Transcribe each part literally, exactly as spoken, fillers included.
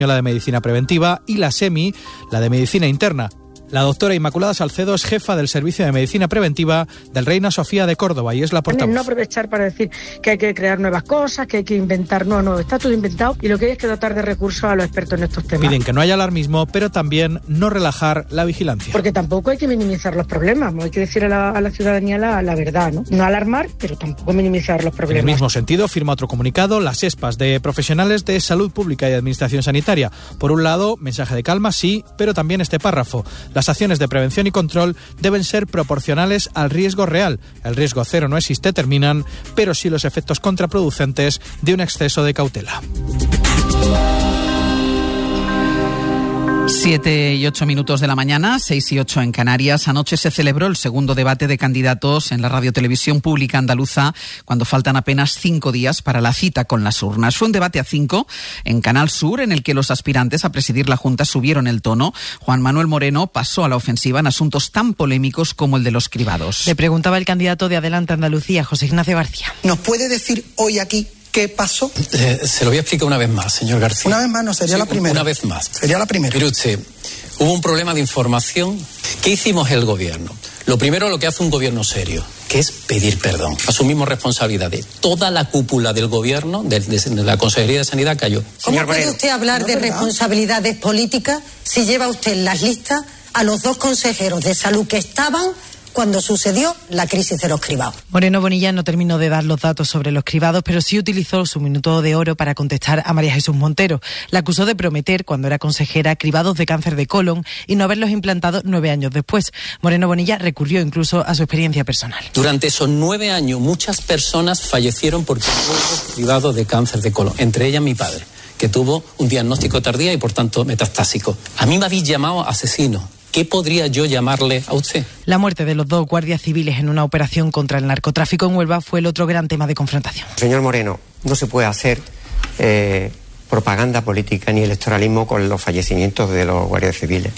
de Medicina Preventiva, y la SEMI, la de Medicina Interna. La doctora Inmaculada Salcedo es jefa del Servicio de Medicina Preventiva del Reina Sofía de Córdoba y es la portavoz. No aprovechar para decir que hay que crear nuevas cosas, que hay que inventar, no, no, está todo inventado y lo que hay es que dotar de recursos a los expertos en estos temas. Piden que no haya alarmismo, pero también no relajar la vigilancia. Porque tampoco hay que minimizar los problemas, hay que decir a la, a la ciudadanía la, la verdad, ¿no? No alarmar, pero tampoco minimizar los problemas. En el mismo sentido, firma otro comunicado las ESPAs de profesionales de salud pública y administración sanitaria. Por un lado, mensaje de calma, sí, pero también este párrafo. Las acciones de prevención y control deben ser proporcionales al riesgo real. El riesgo cero no existe, terminan, pero sí los efectos contraproducentes de un exceso de cautela. Siete y ocho minutos de la mañana, seis y ocho en Canarias. Anoche se celebró el segundo debate de candidatos en la radiotelevisión pública andaluza, cuando faltan apenas cinco días para la cita con las urnas. Fue un debate a cinco en Canal Sur, en el que los aspirantes a presidir la Junta subieron el tono. Juan Manuel Moreno pasó a la ofensiva en asuntos tan polémicos como el de los cribados. Le preguntaba el candidato de Adelante Andalucía, José Ignacio García. ¿Nos puede decir hoy aquí qué pasó? Eh, se lo voy a explicar una vez más, señor García. Una vez más, no, sería sí, la primera. Una vez más. Sería la primera. Mire usted, hubo un problema de información. ¿Qué hicimos el gobierno? Lo primero, lo que hace un gobierno serio, que es pedir perdón. Asumimos responsabilidades. Toda la cúpula del gobierno, de, de, de la Consejería de Sanidad, cayó. ¿Cómo Señor puede Moreno. usted hablar no, de responsabilidades políticas si lleva usted en las listas a los dos consejeros de salud que estaban cuando sucedió la crisis de los cribados? Moreno Bonilla no terminó de dar los datos sobre los cribados, pero sí utilizó su minuto de oro para contestar a María Jesús Montero. La acusó de prometer, cuando era consejera, cribados de cáncer de colon y no haberlos implantado nueve años después. Moreno Bonilla recurrió incluso a su experiencia personal. Durante esos nueve años, muchas personas fallecieron porque hubo cribados de cáncer de colon, entre ellas mi padre, que tuvo un diagnóstico tardío y, por tanto, metastásico. A mí me habéis llamado asesino. ¿Qué podría yo llamarle a usted? La muerte de los dos guardias civiles en una operación contra el narcotráfico en Huelva fue el otro gran tema de confrontación. Señor Moreno, no se puede hacer eh, propaganda política ni electoralismo con los fallecimientos de los guardias civiles.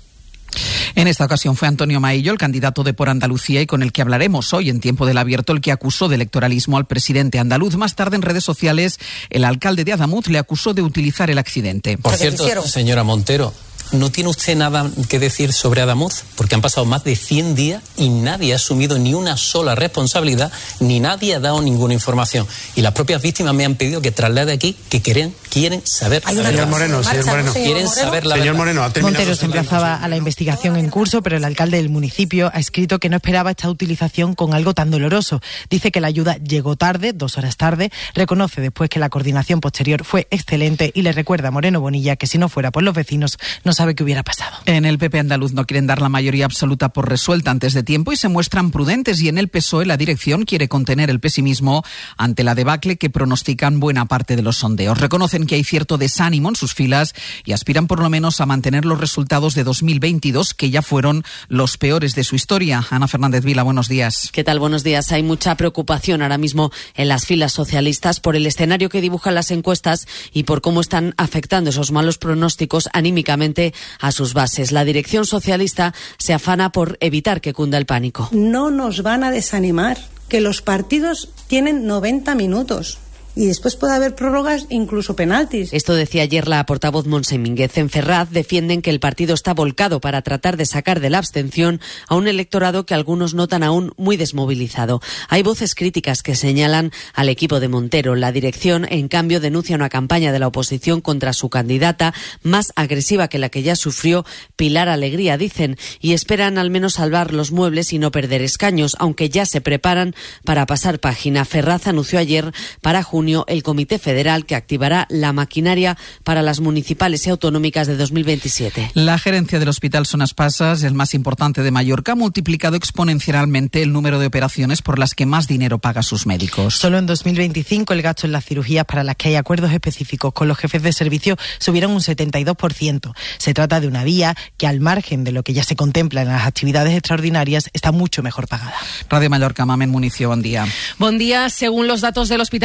En esta ocasión fue Antonio Maillo, el candidato de Por Andalucía, y con el que hablaremos hoy en Tiempo del Abierto, el que acusó de electoralismo al presidente andaluz. Más tarde, en redes sociales, el alcalde de Adamuz le acusó de utilizar el accidente. Por cierto, señora Montero, ¿no tiene usted nada que decir sobre Adamuz? Porque han pasado más de cien días y nadie ha asumido ni una sola responsabilidad, ni nadie ha dado ninguna información. Y las propias víctimas me han pedido que traslade aquí que quieren, quieren saber la verdad. Señor Moreno, señor Moreno. Quieren saber la señor verdad. Moreno, ha terminado. Montero se emplazaba a la investigación en curso, pero el alcalde del municipio ha escrito que no esperaba esta utilización con algo tan doloroso. Dice que la ayuda llegó tarde, dos horas tarde, reconoce después que la coordinación posterior fue excelente y le recuerda a Moreno Bonilla que si no fuera por los vecinos no sabe qué hubiera pasado. En el P P andaluz no quieren dar la mayoría absoluta por resuelta antes de tiempo y se muestran prudentes, y en el P S O E la dirección quiere contener el pesimismo ante la debacle que pronostican buena parte de los sondeos. Reconocen que hay cierto desánimo en sus filas y aspiran por lo menos a mantener los resultados de dos mil veintidós, que ya fueron los peores de su historia. Ana Fernández Vila, buenos días. ¿Qué tal? Buenos días. Hay mucha preocupación ahora mismo en las filas socialistas por el escenario que dibujan las encuestas y por cómo están afectando esos malos pronósticos anímicamente a sus bases. La dirección socialista se afana por evitar que cunda el pánico. No nos van a desanimar, que los partidos tienen noventa minutos. Y después puede haber prórrogas, incluso penaltis. Esto decía ayer la portavoz Montse Mínguez. En Ferraz defienden que el partido está volcado para tratar de sacar de la abstención a un electorado que algunos notan aún muy desmovilizado. Hay voces críticas que señalan al equipo de Montero. La dirección, en cambio, denuncia una campaña de la oposición contra su candidata más agresiva que la que ya sufrió Pilar Alegría, dicen, y esperan al menos salvar los muebles y no perder escaños, aunque ya se preparan para pasar página. Ferraz anunció ayer para junio el Comité Federal que activará la maquinaria para las municipales y autonómicas de dos mil veintisiete. La gerencia del Hospital Son Espasas, el más importante de Mallorca, ha multiplicado exponencialmente el número de operaciones por las que más dinero paga a sus médicos. Solo en dos mil veinticinco el gasto en las cirugías para las que hay acuerdos específicos con los jefes de servicio subieron un setenta y dos por ciento. Se trata de una vía que, al margen de lo que ya se contempla en las actividades extraordinarias, está mucho mejor pagada. Radio Mallorca, Mamen Municio, buen día. Buen día. Según los datos del Hospital de Referencia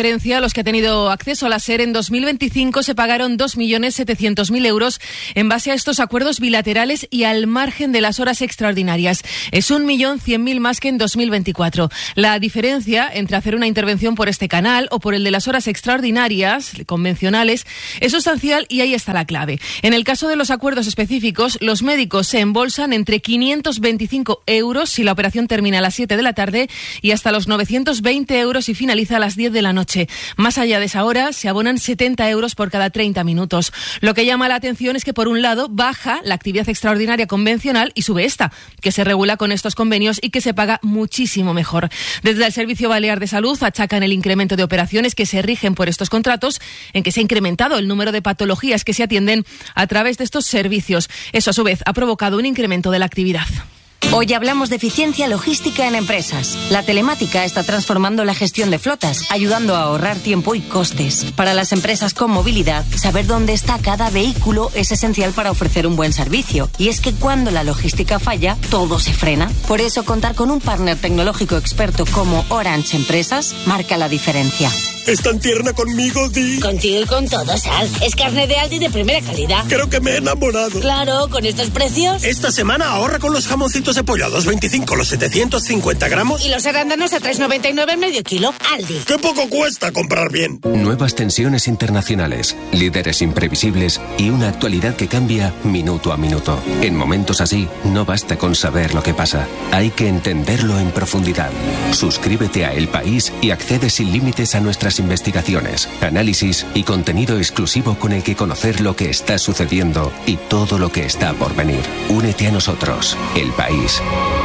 diferencia, los que han tenido acceso a la SER en dos mil veinticinco se pagaron dos millones setecientos mil euros en base a estos acuerdos bilaterales y al margen de las horas extraordinarias. Es un millón cien mil más que en dos mil veinticuatro. La diferencia entre hacer una intervención por este canal o por el de las horas extraordinarias convencionales es sustancial y ahí está la clave. En el caso de los acuerdos específicos, los médicos se embolsan entre quinientos veinticinco euros si la operación termina a las siete de la tarde y hasta los novecientos veinte euros si finaliza a las diez de la noche. Más allá de esa hora, se abonan setenta euros por cada treinta minutos. Lo que llama la atención es que, por un lado, baja la actividad extraordinaria convencional y sube esta, que se regula con estos convenios y que se paga muchísimo mejor. Desde el Servicio Balear de Salud achacan el incremento de operaciones que se rigen por estos contratos, en que se ha incrementado el número de patologías que se atienden a través de estos servicios. Eso, a su vez, ha provocado un incremento de la actividad. Hoy hablamos de eficiencia logística en empresas. La telemática está transformando la gestión de flotas, ayudando a ahorrar tiempo y costes. Para las empresas con movilidad, saber dónde está cada vehículo es esencial para ofrecer un buen servicio. Y es que cuando la logística falla, todo se frena. Por eso, contar con un partner tecnológico experto como Orange Empresas marca la diferencia. ¿Es tan tierna conmigo, Di? Contigo y con todo, Sal. Es carne de Aldi de primera calidad. Creo que me he enamorado. Claro, con estos precios. Esta semana ahorra con los jamoncitos de pollo a dos veinticinco los setecientos cincuenta gramos. Y los arándanos a tres noventa y nueve el medio kilo. Aldi. ¡Qué poco cuesta comprar bien! Nuevas tensiones internacionales, líderes imprevisibles y una actualidad que cambia minuto a minuto. En momentos así, no basta con saber lo que pasa. Hay que entenderlo en profundidad. Suscríbete a El País y accede sin límites a nuestras investigaciones, análisis y contenido exclusivo con el que conocer lo que está sucediendo y todo lo que está por venir. Únete a nosotros, El País.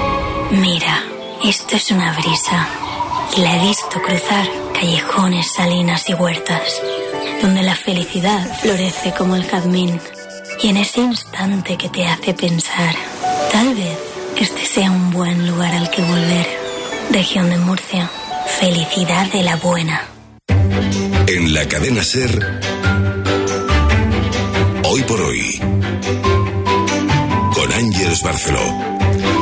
Mira, esto es una brisa y la he visto cruzar callejones, salinas y huertas, donde la felicidad florece como el jazmín. Y en ese instante que te hace pensar, tal vez este sea un buen lugar al que volver. Región de Murcia, felicidad de la buena. En la cadena SER, Hoy por Hoy, con Ángeles Barceló.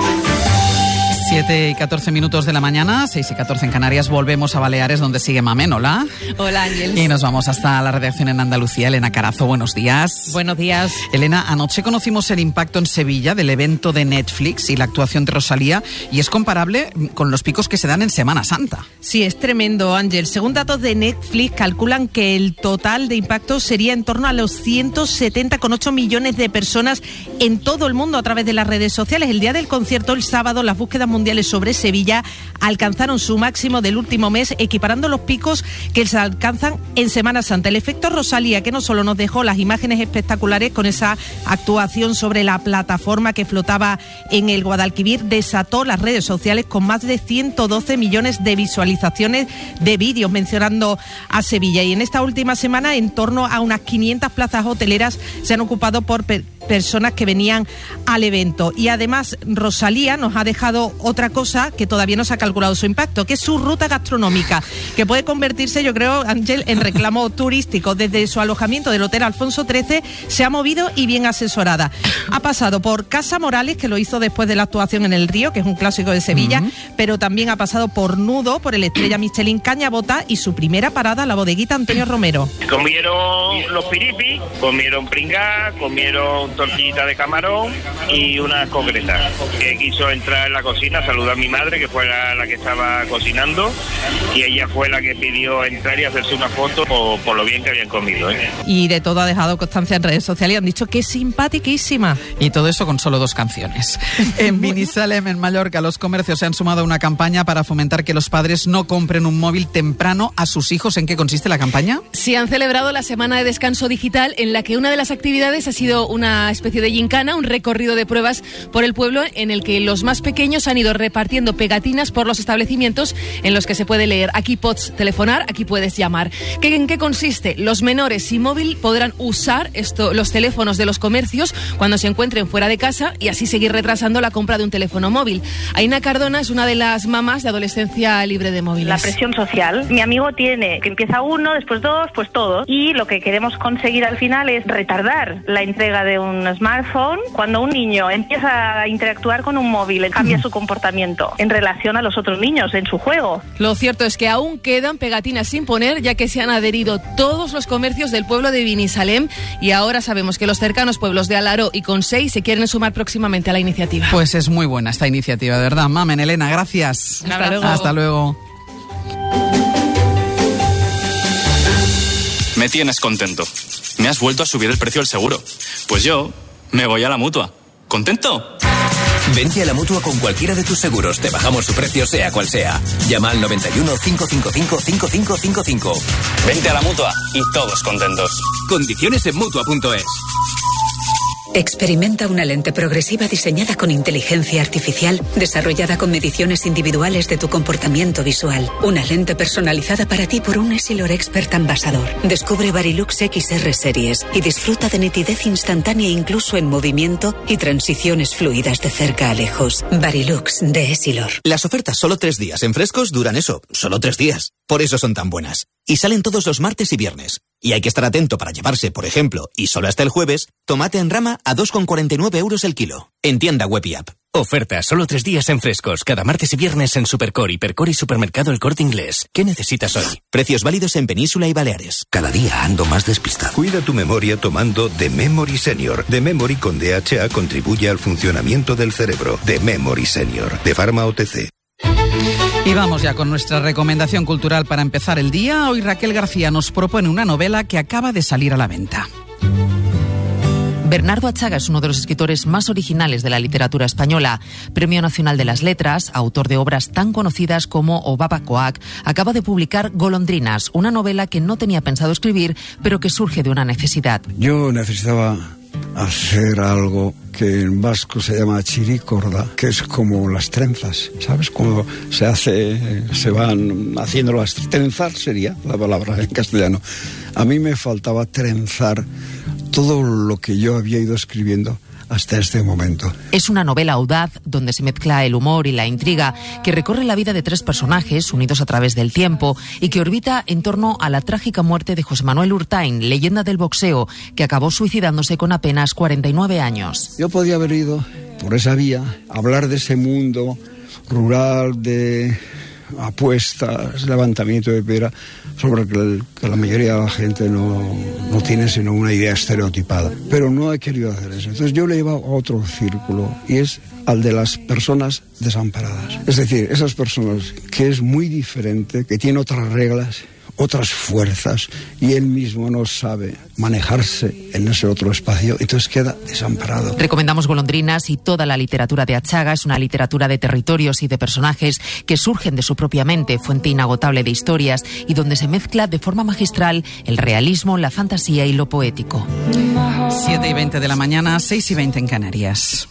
siete y catorce minutos de la mañana, seis y catorce en Canarias, volvemos a Baleares, donde sigue Mamen. Hola. Hola, Ángel. Y nos vamos hasta la redacción en Andalucía. Elena Carazo, buenos días. Buenos días. Elena, anoche conocimos el impacto en Sevilla del evento de Netflix y la actuación de Rosalía, y es comparable con los picos que se dan en Semana Santa. Sí, es tremendo, Ángel. Según datos de Netflix, calculan que el total de impacto sería en torno a los ciento setenta coma ocho millones de personas en todo el mundo a través de las redes sociales. El día del concierto, el sábado, las búsquedas mundiales sobre Sevilla alcanzaron su máximo del último mes, equiparando los picos que se alcanzan en Semana Santa. El efecto Rosalía, que no solo nos dejó las imágenes espectaculares con esa actuación sobre la plataforma que flotaba en el Guadalquivir, desató las redes sociales con más de ciento doce millones de visualizaciones de vídeos mencionando a Sevilla. Y en esta última semana, en torno a unas quinientas plazas hoteleras se han ocupado por per- personas que venían al evento. Y además, Rosalía nos ha dejado otra cosa que todavía no se ha calculado su impacto, que es su ruta gastronómica, que puede convertirse, yo creo, Ángel, en reclamo turístico. Desde su alojamiento del Hotel Alfonso trece se ha movido y bien asesorada. Ha pasado por Casa Morales, que lo hizo después de la actuación en El Río, que es un clásico de Sevilla, uh-huh. pero también ha pasado por Nudo, por el Estrella Michelin Cañabota y su primera parada, la bodeguita Antonio Romero. Comieron los piripis, comieron pringá, comieron tortillita de camarón y unas concretas. Que quiso entrar en la cocina, saludar a mi madre, que fue la, la que estaba cocinando, y ella fue la que pidió entrar y hacerse una foto por, por lo bien que habían comido, ¿eh? Y de todo ha dejado constancia en redes sociales y han dicho que es simpaticísima. Y todo eso con solo dos canciones. En Binissalem, en Mallorca, los comercios se han sumado a una campaña para fomentar que los padres no compren un móvil temprano a sus hijos. ¿En qué consiste la campaña? Sí, han celebrado la semana de descanso digital, en la que una de las actividades ha sido una especie de gincana, un recorrido de pruebas por el pueblo, en el que los más pequeños han ido repartiendo pegatinas por los establecimientos en los que se puede leer: aquí pots telefonar, aquí puedes llamar. ¿Qué, ¿En qué consiste? Los menores sin móvil podrán usar esto, los teléfonos de los comercios cuando se encuentren fuera de casa, y así seguir retrasando la compra de un teléfono móvil. Aina Cardona es una de las mamás de Adolescencia Libre de Móviles. La presión social. Mi amigo tiene que empieza uno, después dos, pues todos. Y lo que queremos conseguir al final es retardar la entrega de un smartphone. Cuando un niño empieza a interactuar con un móvil, cambia su comportamiento comportamiento en relación a los otros niños en su juego. Lo cierto es que aún quedan pegatinas sin poner, ya que se han adherido todos los comercios del pueblo de Binissalem, y ahora sabemos que los cercanos pueblos de Alaró y Consell se quieren sumar próximamente a la iniciativa. Pues es muy buena esta iniciativa, de verdad. Mamen, Elena, gracias. Hasta luego. Hasta luego. Me tienes contento. Me has vuelto a subir el precio del seguro. Pues yo me voy a la Mutua. ¿Contento? Vente a la Mutua con cualquiera de tus seguros. Te bajamos su precio, sea cual sea. Llama al noventa y uno, cinco cinco cinco, cinco cinco cinco cinco. Vente a la Mutua y todos contentos. Condiciones en Mutua punto es. Experimenta una lente progresiva diseñada con inteligencia artificial, desarrollada con mediciones individuales de tu comportamiento visual. Una lente personalizada para ti por un Essilor Expert Ambassador. Descubre Varilux X R Series y disfruta de nitidez instantánea incluso en movimiento y transiciones fluidas de cerca a lejos. Varilux de Essilor. Las ofertas solo tres días en Frescos duran eso, solo tres días. Por eso son tan buenas. Y salen todos los martes y viernes. Y hay que estar atento para llevarse, por ejemplo, y solo hasta el jueves, tomate en rama a dos con cuarenta y nueve euros el kilo. En tienda web y app. Oferta solo tres días en Frescos, cada martes y viernes en Supercore, Hipercore y Supermercado El Corte Inglés. ¿Qué necesitas hoy? Precios válidos en Península y Baleares. Cada día ando más despistado. Cuida tu memoria tomando The Memory Senior. The Memory con D H A contribuye al funcionamiento del cerebro. The Memory Senior, de Pharma O T C. Y vamos ya con nuestra recomendación cultural para empezar el día. Hoy Raquel García nos propone una novela que acaba de salir a la venta. Bernardo Achaga es uno de los escritores más originales de la literatura española. Premio Nacional de las Letras, autor de obras tan conocidas como Obabacoac, acaba de publicar Golondrinas, una novela que no tenía pensado escribir, pero que surge de una necesidad. Yo necesitaba hacer algo que en vasco se llama chiricorda, que es como las trenzas, ¿sabes? Cuando se hace, se van haciendo las trenzar, sería la palabra en castellano. A mí me faltaba trenzar todo lo que yo había ido escribiendo hasta este momento. Es una novela audaz donde se mezcla el humor y la intriga, que recorre la vida de tres personajes unidos a través del tiempo y que orbita en torno a la trágica muerte de José Manuel Urtain, leyenda del boxeo, que acabó suicidándose con apenas cuarenta y nueve años. Yo podía haber ido por esa vía, hablar de ese mundo rural de apuestas, levantamiento de piedra, sobre que, el, que la mayoría de la gente no, no tiene sino una idea estereotipada. Pero no he querido hacer eso. Entonces yo le he llevado a otro círculo, y es al de las personas desamparadas. Es decir, esas personas que es muy diferente, que tienen otras reglas, otras fuerzas, y él mismo no sabe manejarse en ese otro espacio, entonces queda desamparado. Recomendamos Golondrinas, y toda la literatura de Achaga es una literatura de territorios y de personajes que surgen de su propia mente, fuente inagotable de historias, y donde se mezcla de forma magistral el realismo, la fantasía y lo poético. siete y veinte de la mañana, seis y veinte en Canarias.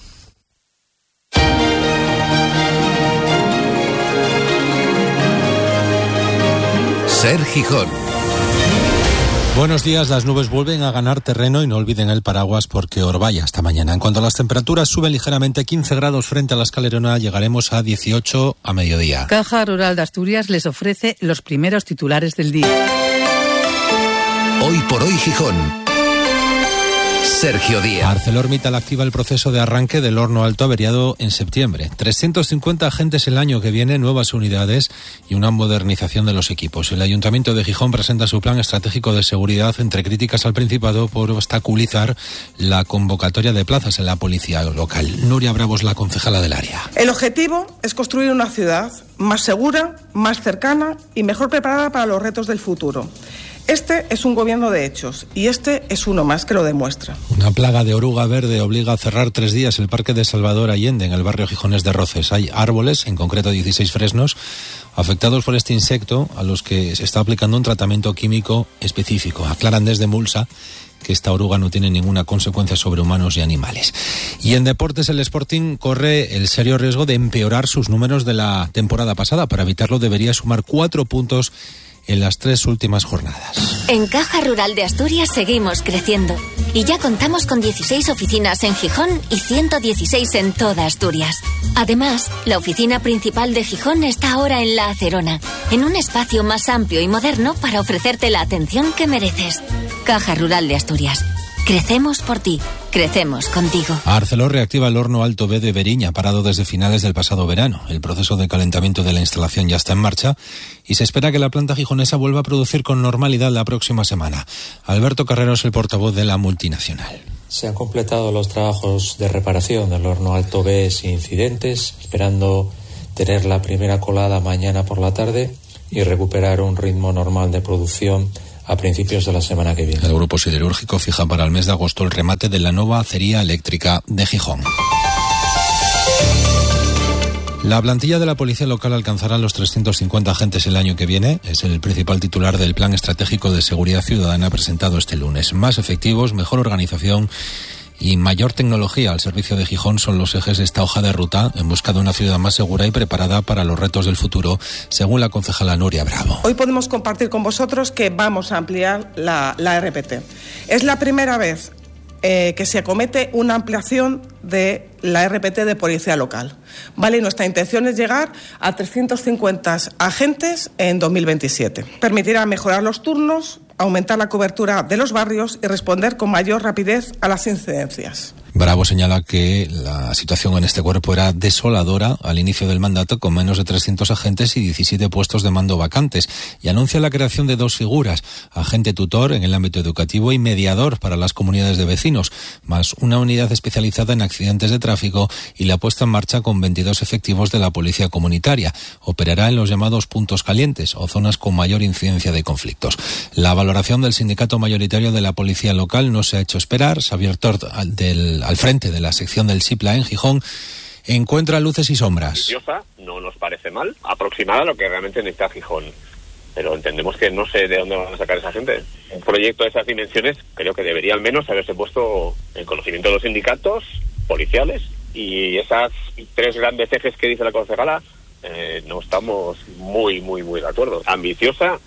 Ser Gijón. Buenos días, las nubes vuelven a ganar terreno y no olviden el paraguas porque orvalla esta mañana. En cuanto a las temperaturas, suben ligeramente quince grados frente a la Escalerona, llegaremos a dieciocho a mediodía. Caja Rural de Asturias les ofrece los primeros titulares del día. Hoy por hoy Gijón. Sergio Díaz. ArcelorMittal activa el proceso de arranque del horno alto averiado en septiembre. trescientos cincuenta agentes el año que viene, nuevas unidades y una modernización de los equipos. El Ayuntamiento de Gijón presenta su plan estratégico de seguridad, entre críticas al Principado por obstaculizar la convocatoria de plazas en la policía local. Nuria Bravo es la concejala del área. El objetivo es construir una ciudad más segura, más cercana y mejor preparada para los retos del futuro. Este es un gobierno de hechos y este es uno más que lo demuestra. Una plaga de oruga verde obliga a cerrar tres días el Parque de Salvador Allende en el barrio gijonés de Roces. Hay árboles, en concreto dieciséis fresnos, afectados por este insecto a los que se está aplicando un tratamiento químico específico. Aclaran desde Mulsa que esta oruga no tiene ninguna consecuencia sobre humanos y animales. Y en deportes, el Sporting corre el serio riesgo de empeorar sus números de la temporada pasada. Para evitarlo debería sumar cuatro puntos en las tres últimas jornadas. En Caja Rural de Asturias seguimos creciendo y ya contamos con dieciséis oficinas en Gijón y ciento dieciséis en toda Asturias. Además, la oficina principal de Gijón está ahora en La Acerona, en un espacio más amplio y moderno para ofrecerte la atención que mereces. Caja Rural de Asturias. Crecemos por ti. Crecemos contigo. Arcelor reactiva el horno Alto B de Beriña, parado desde finales del pasado verano. El proceso de calentamiento de la instalación ya está en marcha y se espera que la planta gijonesa vuelva a producir con normalidad la próxima semana. Alberto Carrero es el portavoz de la multinacional. Se han completado los trabajos de reparación del horno Alto B sin incidentes, esperando tener la primera colada mañana por la tarde y recuperar un ritmo normal de producción a principios de la semana que viene. El grupo siderúrgico fija para el mes de agosto el remate de la nueva acería eléctrica de Gijón. La plantilla de la policía local alcanzará los trescientos cincuenta agentes el año que viene. Es el principal titular del Plan Estratégico de Seguridad Ciudadana presentado este lunes. Más efectivos, mejor organización y mayor tecnología al servicio de Gijón son los ejes de esta hoja de ruta en busca de una ciudad más segura y preparada para los retos del futuro, según la concejala Nuria Bravo. Hoy podemos compartir con vosotros que vamos a ampliar la, la R P T. Es la primera vez eh, que se acomete una ampliación de la R P T de policía local. Vale, y nuestra intención es llegar a trescientos cincuenta agentes en dos mil veintisiete. Permitirá mejorar los turnos, aumentar la cobertura de los barrios y responder con mayor rapidez a las incidencias. Bravo señala que la situación en este cuerpo era desoladora al inicio del mandato, con menos de trescientos agentes y diecisiete puestos de mando vacantes, y anuncia la creación de dos figuras: agente tutor en el ámbito educativo y mediador para las comunidades de vecinos, más una unidad especializada en accidentes de tráfico y la puesta en marcha con veintidós efectivos de la policía comunitaria. Operará en los llamados puntos calientes o zonas con mayor incidencia de conflictos. La valoración del sindicato mayoritario de la policía local no se ha hecho esperar. Xavier Tort, del al frente de la sección del SIPLA en Gijón, encuentra luces y sombras. No nos parece mal, aproximada a lo que realmente necesita Gijón, pero entendemos que no sé de dónde van a sacar esa gente. Un proyecto de esas dimensiones creo que debería al menos haberse puesto en conocimiento de los sindicatos policiales, y esas tres grandes ejes que dice la concejala eh, no estamos muy, muy, muy de acuerdo. Ambiciosa,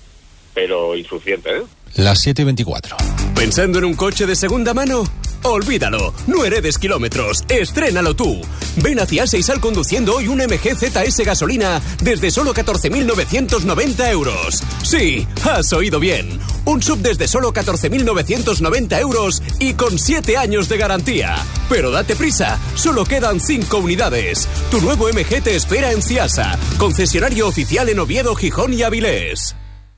pero insuficiente, ¿eh? Las siete y veinticuatro. ¿Pensando en un coche de segunda mano? Olvídalo, no heredes kilómetros, estrénalo tú. Ven a Ciasa y sal conduciendo hoy un M G Z S gasolina desde solo catorce mil novecientos noventa euros. Sí, has oído bien, un sub desde solo catorce mil novecientos noventa euros y con siete años de garantía. Pero date prisa, solo quedan cinco unidades. Tu nuevo M G te espera en Ciasa, concesionario oficial en Oviedo, Gijón y Avilés.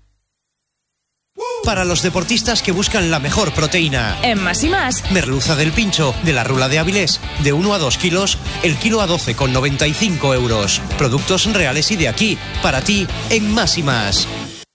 Para los deportistas que buscan la mejor proteína. En Más y Más. Merluza del Pincho, de la Rula de Avilés, de uno a dos kilos, el kilo a doce con noventa y cinco euros. Productos reales y de aquí, para ti, en Más y Más.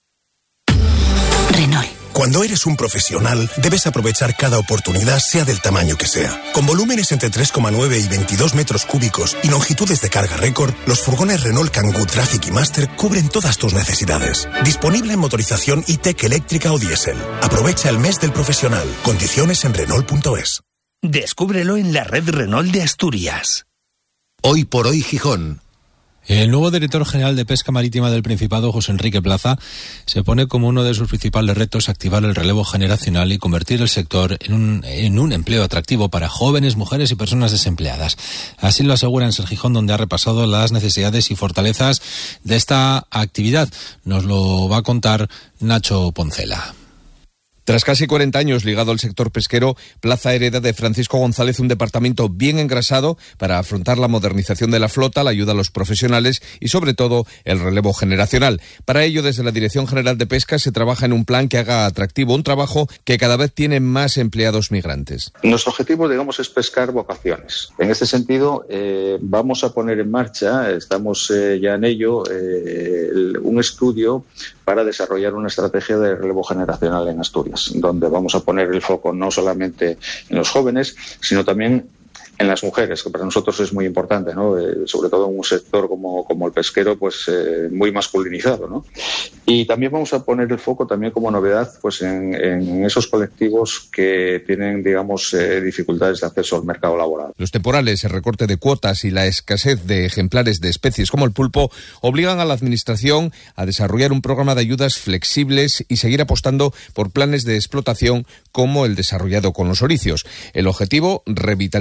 Renault. Cuando eres un profesional, debes aprovechar cada oportunidad, sea del tamaño que sea. Con volúmenes entre tres coma nueve y veintidós metros cúbicos y longitudes de carga récord, los furgones Renault Kangoo Traffic y Master cubren todas tus necesidades. Disponible en motorización E-Tech eléctrica o diésel. Aprovecha el mes del profesional. Condiciones en Renault punto es. Descúbrelo en la red Renault de Asturias. Hoy por hoy Gijón. El nuevo director general de Pesca Marítima del Principado, José Enrique Plaza, se pone como uno de sus principales retos activar el relevo generacional y convertir el sector en un, en un empleo atractivo para jóvenes, mujeres y personas desempleadas. Así lo asegura en Ser Gijón, donde ha repasado las necesidades y fortalezas de esta actividad. Nos lo va a contar Nacho Poncela. Tras casi cuarenta años ligado al sector pesquero, Plaza hereda de Francisco González un departamento bien engrasado para afrontar la modernización de la flota, la ayuda a los profesionales y, sobre todo, el relevo generacional. Para ello, desde la Dirección General de Pesca se trabaja en un plan que haga atractivo un trabajo que cada vez tiene más empleados migrantes. Nuestro objetivo, digamos, es pescar vocaciones. En este sentido, eh, vamos a poner en marcha, estamos eh, ya en ello, eh, el, un estudio para desarrollar una estrategia de relevo generacional en Asturias, donde vamos a poner el foco no solamente en los jóvenes, sino también en las mujeres, que para nosotros es muy importante, ¿no? Eh, sobre todo en un sector como, como el pesquero, pues eh, muy masculinizado, ¿no? Y también vamos a poner el foco también como novedad, pues en, en esos colectivos que tienen, digamos, eh, dificultades de acceso al mercado laboral. Los temporales, el recorte de cuotas y la escasez de ejemplares de especies como el pulpo obligan a la Administración a desarrollar un programa de ayudas flexibles y seguir apostando por planes de explotación como el desarrollado con los oricios. El objetivo, revitalizar las pescas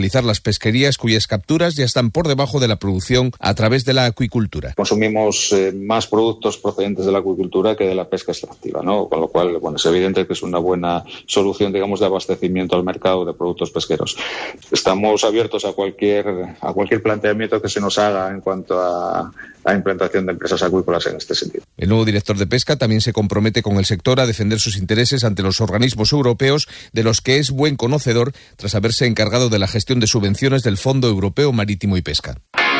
pesquerías cuyas capturas ya están por debajo de la producción a través de la acuicultura. Consumimos eh, más productos procedentes de la acuicultura que de la pesca extractiva, ¿no? Con lo cual, bueno, es evidente que es una buena solución, digamos, de abastecimiento al mercado de productos pesqueros. Estamos abiertos a cualquier a cualquier planteamiento que se nos haga en cuanto a la implantación de empresas acuícolas en este sentido. El nuevo director de Pesca también se compromete con el sector a defender sus intereses ante los organismos europeos, de los que es buen conocedor tras haberse encargado de la gestión de subvenciones del Fondo Europeo Marítimo y Pesca.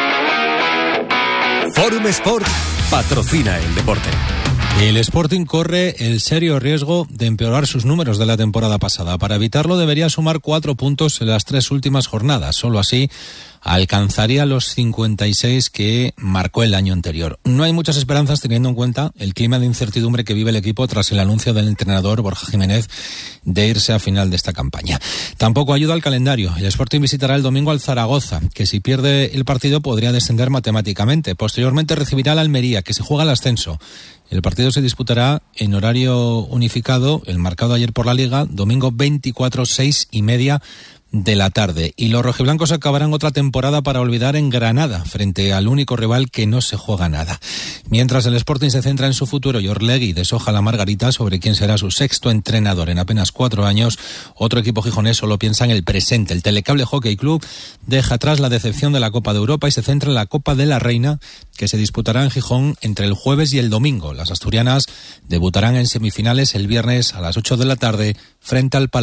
Forum Sport patrocina el deporte. El Sporting corre el serio riesgo de empeorar sus números de la temporada pasada. Para evitarlo debería sumar cuatro puntos en las tres últimas jornadas. Solo así alcanzaría los cincuenta y seis que marcó el año anterior. No hay muchas esperanzas teniendo en cuenta el clima de incertidumbre que vive el equipo tras el anuncio del entrenador Borja Jiménez de irse a final de esta campaña. Tampoco ayuda al calendario. El Sporting visitará el domingo al Zaragoza, que si pierde el partido podría descender matemáticamente. Posteriormente recibirá al Almería, que se juega el ascenso. El partido se disputará en horario unificado, el marcado ayer por la Liga, domingo veinticuatro, seis y media de la tarde. Y los rojiblancos acabarán otra temporada para olvidar en Granada, frente al único rival que no se juega nada. Mientras el Sporting se centra en su futuro y Orlegui deshoja la margarita sobre quién será su sexto entrenador en apenas cuatro años, otro equipo gijonés solo piensa en el presente. El Telecable Hockey Club deja atrás la decepción de la Copa de Europa y se centra en la Copa de la Reina, que se disputará en Gijón entre el jueves y el domingo. Las asturianas debutarán en semifinales el viernes a las ocho de la tarde frente al Palacio.